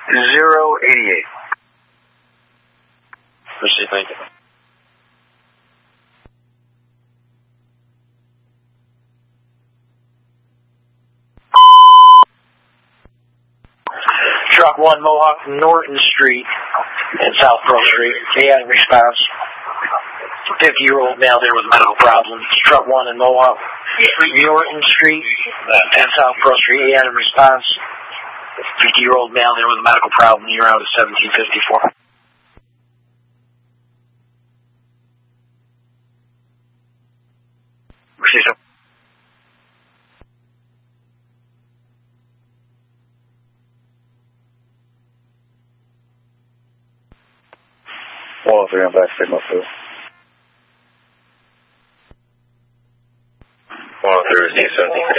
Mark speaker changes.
Speaker 1: 088.
Speaker 2: Appreciate it, thank you.
Speaker 1: Truck 1, Mohawk Norton Street and South Pearl Street. Chaotic response. 50-year-old male there with medical problems. Truck 1 in Mohawk Norton Street and South Pearl Street. Chaotic response. 50-year-old male there with a medical problem. You're out at 1754. Receive.
Speaker 3: 103 on back signal 2.
Speaker 2: 103 is 17.